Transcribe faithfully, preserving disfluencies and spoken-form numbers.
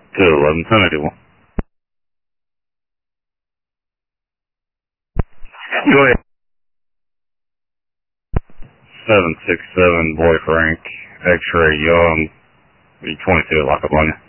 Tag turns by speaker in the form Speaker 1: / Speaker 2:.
Speaker 1: two eleven, ten eighty-one. Go ahead. seven six seven, Boy Frank, X-Ray Young, B twenty-two, lock up on you.